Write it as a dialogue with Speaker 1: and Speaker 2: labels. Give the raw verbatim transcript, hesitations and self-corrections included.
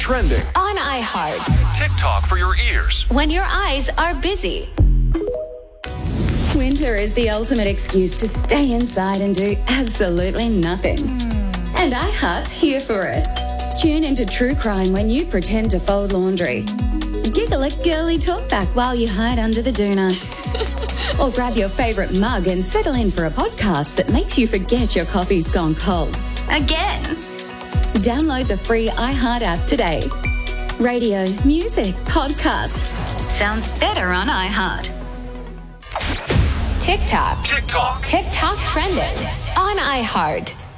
Speaker 1: Trending
Speaker 2: on iHeart.
Speaker 1: TikTok for your ears.
Speaker 2: When your eyes are busy.
Speaker 3: Winter is the ultimate excuse to stay inside and do absolutely nothing. And iHeart's here for it. Tune into True Crime when you pretend to fold laundry. Giggle at girly talkback while you hide under the doona. Or grab your favourite mug and settle in for a podcast that makes you forget your coffee's gone cold. Again. Download the free iHeart app today. Radio, music, podcasts. Sounds better on iHeart.
Speaker 2: TikTok.
Speaker 1: TikTok.
Speaker 2: TikTok trending on iHeart.